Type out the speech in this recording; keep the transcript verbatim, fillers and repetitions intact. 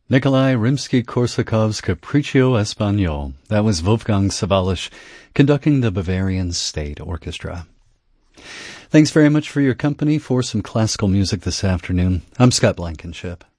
Nikolai Rimsky-Korsakov's Capriccio Espagnol. That was Wolfgang Sawallisch conducting the Bavarian State Orchestra. Thanks very much for your company for some classical music this afternoon. I'm Scott Blankenship.